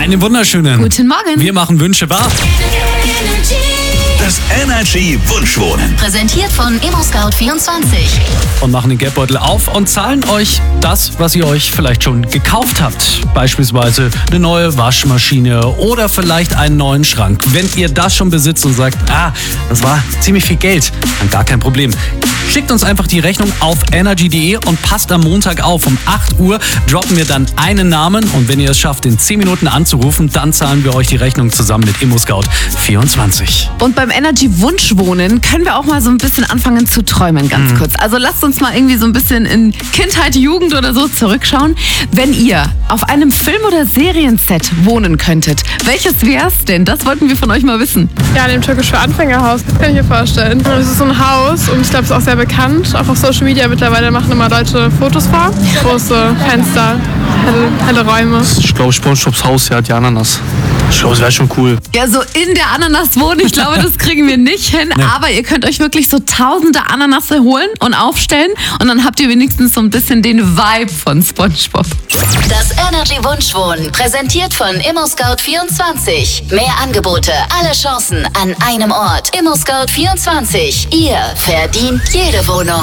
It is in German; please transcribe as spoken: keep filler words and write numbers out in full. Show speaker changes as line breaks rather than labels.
Einen wunderschönen
Guten Morgen.
Wir machen Wünsche wahr.
Das Energy Wunschwohnen.
Präsentiert von ImmoScout vierundzwanzig.
Und machen den Geldbeutel auf und zahlen euch das, was ihr euch vielleicht schon gekauft habt. Beispielsweise eine neue Waschmaschine oder vielleicht einen neuen Schrank. Wenn ihr das schon besitzt und sagt, ah, das war ziemlich viel Geld, dann gar kein Problem. Schickt uns einfach die Rechnung auf energy punkt de und passt am Montag auf. Um acht Uhr droppen wir dann einen Namen und wenn ihr es schafft, in zehn Minuten anzurufen, dann zahlen wir euch die Rechnung zusammen mit ImmoScout vierundzwanzig.
Und beim Energy Wunschwohnen können wir auch mal so ein bisschen anfangen zu träumen, ganz mhm. kurz. Also lasst uns mal irgendwie so ein bisschen in Kindheit, Jugend oder so zurückschauen. Wenn ihr auf einem Film- oder Serienset wohnen könntet, welches wär's denn? Das wollten wir von euch mal wissen.
Ja, dem Türkisch für Anfängerhaus, kann ich mir vorstellen. Das ist so ein Haus und ich glaube, es ist auch sehr bekannt. Auch auf Social Media mittlerweile machen immer Leute Fotos vor. Große Fenster, helle, helle Räume.
Ich glaube, SpongeBobs Haus, ja, die Ananas. Ich glaube, das wäre schon cool.
Ja, so in der Ananas wohnen, ich glaube, das kriegen wir nicht hin. Nee. Aber ihr könnt euch wirklich so tausende Ananasse holen und aufstellen. Und dann habt ihr wenigstens so ein bisschen den Vibe von SpongeBob.
Das Energy Wunschwohnen, präsentiert von ImmoScout vierundzwanzig. Mehr Angebote, alle Chancen an einem Ort. ImmoScout vierundzwanzig. Ihr verdient jede Wohnung.